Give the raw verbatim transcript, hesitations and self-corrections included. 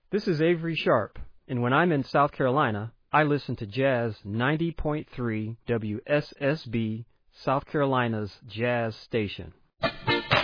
This is Avery Sharp, and when I'm in South Carolina, I listen to Jazz ninety point three W S S B, South Carolina's jazz station.